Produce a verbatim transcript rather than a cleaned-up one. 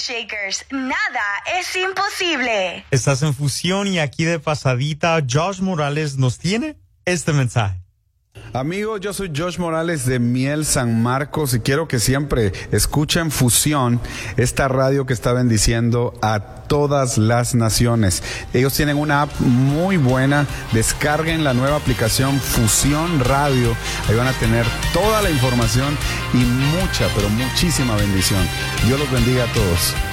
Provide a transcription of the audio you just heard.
Shakers, nada es imposible. Estás en Fusión y aquí de pasadita, Josh Morales nos tiene este mensaje. Amigos, yo soy Josh Morales de Miel San Marcos y quiero que siempre escuchen Fusión, esta radio que está bendiciendo a todas las naciones. Ellos tienen una app muy buena, descarguen la nueva aplicación Fusión Radio, ahí van a tener toda la información y mucha, pero muchísima bendición. Dios los bendiga a todos.